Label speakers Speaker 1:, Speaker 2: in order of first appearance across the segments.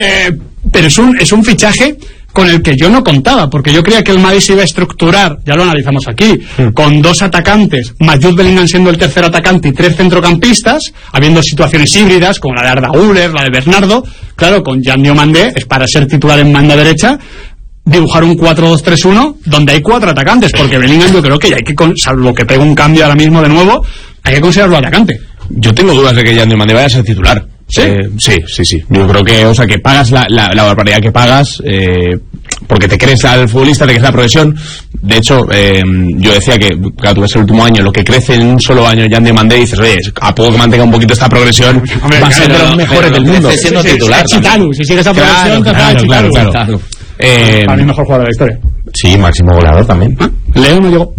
Speaker 1: Pero es un fichaje con el que yo no contaba, porque yo creía que el Madrid se iba a estructurar, ya lo analizamos aquí, con 2 atacantes, más Jude Bellingham siendo el tercer atacante y 3 centrocampistas, habiendo situaciones híbridas como la de Arda Güler, la de Bernardo. Claro, con Jan Diomandé es para ser titular en banda derecha, dibujar un 4-2-3-1 donde hay 4 atacantes, porque Bellingham yo creo que ya hay que, salvo que pegue un cambio ahora mismo de nuevo, hay que considerarlo atacante.
Speaker 2: Yo tengo dudas de que Jan Diomandé vaya a ser titular.
Speaker 1: ¿Sí?
Speaker 2: Sí. Yo creo que, o sea, que pagas la barbaridad que pagas, porque te crees al futbolista, te crees la progresión. De hecho, yo decía que, claro, tú ves el último año, lo que crece en un solo año Jan Diomandé, y dices, oye, a poco que mantenga un poquito esta progresión, va a ser de los mejores del mundo.
Speaker 3: Siendo titular.
Speaker 1: Chitanu, si sigue esa progresión,
Speaker 2: claro.
Speaker 1: Para mí, mejor jugador de la historia.
Speaker 3: Sí, máximo goleador también.
Speaker 1: Leo no llegó.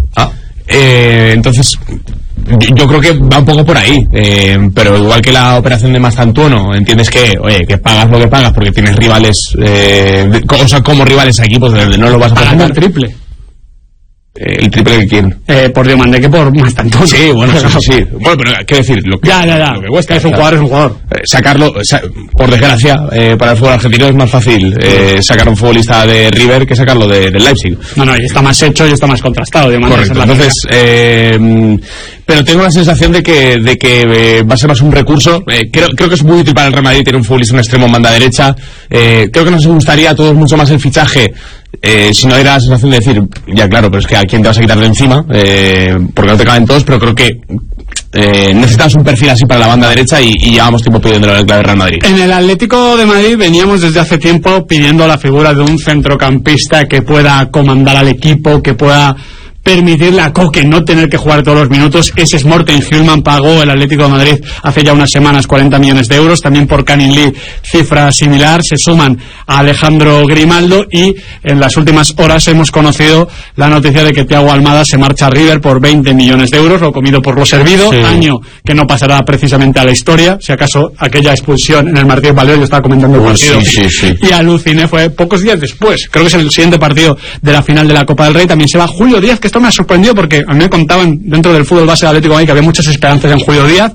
Speaker 2: Entonces, yo creo que va un poco por ahí, pero igual que la operación de Mastantuono, entiendes que, oye, que pagas lo que pagas porque tienes rivales, o sea, como rivales a equipos donde no lo vas a
Speaker 1: pagar
Speaker 2: pagar.
Speaker 1: el triple.
Speaker 2: ¿El triple de quién?
Speaker 1: Por Diomandé que por Mastantuono.
Speaker 2: Sí, bueno, sí. Bueno, pero ¿qué decir? Lo que cuesta,
Speaker 1: es un jugador, es un jugador.
Speaker 2: Sacarlo, por desgracia, para el fútbol argentino es más fácil sacar a un futbolista de River que sacarlo del Leipzig.
Speaker 1: No, y está más hecho y está más contrastado.
Speaker 2: Correcto, entonces, pero tengo la sensación de que va a ser más un recurso. Creo que es muy útil para el Real Madrid tener un futbolista en extremo en banda derecha. Creo que nos gustaría a todos mucho más el fichaje, si no era la sensación de decir, ya claro, pero es que a quién te vas a quitar de encima, porque no te caben todos, pero creo que necesitamos un perfil así para la banda derecha y llevamos tiempo pidiéndolo en el clave Real Madrid.
Speaker 1: En el Atlético de Madrid veníamos desde hace tiempo pidiendo la figura de un centrocampista que pueda comandar al equipo, que pueda permitirle a Koke no tener que jugar todos los minutos. Ese es Morten Hjulmand, pagó el Atlético de Madrid hace ya unas semanas 40 millones de euros, también por Canning Lee cifra similar, se suman a Alejandro Grimaldo, y en las últimas horas hemos conocido la noticia de que Thiago Almada se marcha a River por 20 millones de euros, lo comido por lo servido, año que no pasará precisamente a la historia, si acaso aquella expulsión en el Martínez Valero, yo estaba comentando el partido y aluciné, fue pocos días después, creo que es el siguiente partido de la final de la Copa del Rey. También se va Julio Díaz, que esto me ha sorprendido porque a mí me contaban dentro del fútbol base del Atlético de Madrid que había muchas esperanzas en Julio Díaz,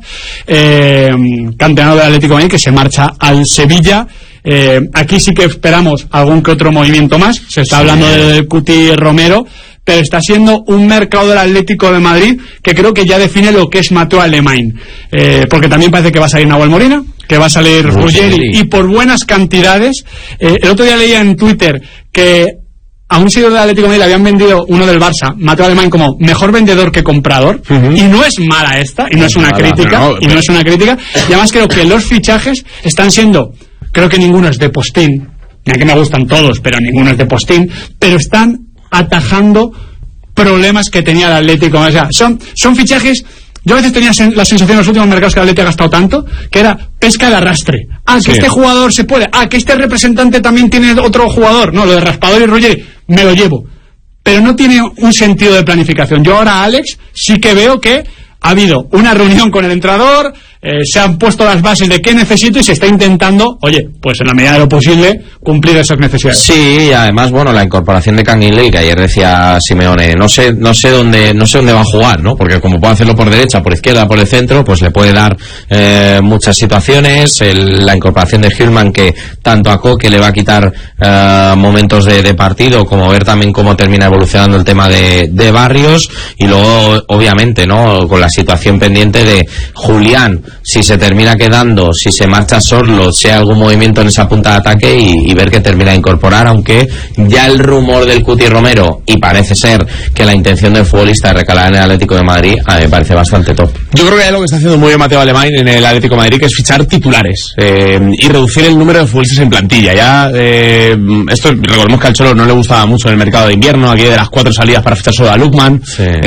Speaker 1: canterano del Atlético de Madrid, que se marcha al Sevilla. Aquí sí que esperamos algún que otro movimiento más, se está hablando del Cuti Romero, pero está siendo un mercado del Atlético de Madrid que creo que ya define lo que es Mateu Alemany, porque también parece que va a salir Nahuel Molina, que va a salir Ruggeri, y por buenas cantidades. El otro día leía en Twitter que a un seguidor del Atlético de Madrid le habían vendido, uno del Barça, Mateu Alemany, como mejor vendedor que comprador, y no es mala esta, y no es una crítica, y además creo que los fichajes están siendo, creo que ninguno es de postín, mira que me gustan todos, pero ninguno es de postín, pero están atajando problemas que tenía el Atlético. O sea, son fichajes. Yo a veces tenía la sensación en los últimos mercados que el Atlético ha gastado tanto, que era pesca de arrastre. Que este jugador se puede, que este representante también tiene otro jugador. No, lo de Raspador y Ruggeri me lo llevo, pero no tiene un sentido de planificación. Yo ahora, Alex, sí que veo que ha habido una reunión con el entrenador, se han puesto las bases de qué necesito y se está intentando, oye, pues en la medida de lo posible, cumplir esas necesidades.
Speaker 3: Sí, y además, bueno, la incorporación de Canning Lee, que ayer decía Simeone, no sé dónde va a jugar, ¿no? Porque como puede hacerlo por derecha, por izquierda, por el centro, pues le puede dar muchas situaciones. La incorporación de Hjulmand, que tanto a Koke le va a quitar momentos de partido, como ver también cómo termina evolucionando el tema de Barrios, y luego, obviamente, ¿no? Con la situación pendiente de Julián, si se termina quedando, si se marcha Sorlo, si hay algún movimiento en esa punta de ataque, y ver que termina de incorporar, aunque ya el rumor del Cuti Romero, y parece ser que la intención del futbolista de recalar en el Atlético de Madrid, a mí me parece bastante top.
Speaker 2: Yo creo que hay algo que está haciendo muy bien Mateu Alemany en el Atlético de Madrid, que es fichar titulares y reducir el número de futbolistas en plantilla. Ya esto, recordemos que al Cholo no le gustaba mucho en el mercado de invierno, aquí de las 4 salidas para fichar solo a Lookman.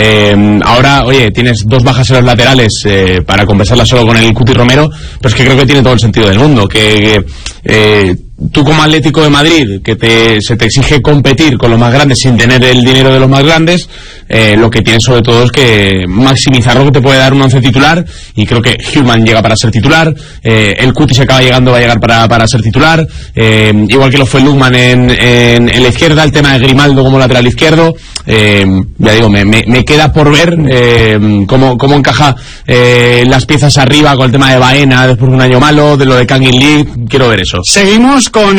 Speaker 2: Ahora, oye, tienes 2 bajas en los laterales para compensarla solo con el Cuti Romero, pero es que creo que tiene todo el sentido del mundo, que tú como Atlético de Madrid, que se te exige competir con los más grandes sin tener el dinero de los más grandes, lo que tienes sobre todo es que maximizar lo que te puede dar un 11 titular, y creo que Hjulmand llega para ser titular, el Cuti se acaba llegando, va a llegar para ser titular, igual que lo fue Lookman en la izquierda, el tema de Grimaldo como lateral izquierdo. Ya digo, me queda por ver cómo encaja las piezas arriba con el tema de Baena después de un año malo, de lo de Canning Lee. Quiero ver eso.
Speaker 1: Seguimos con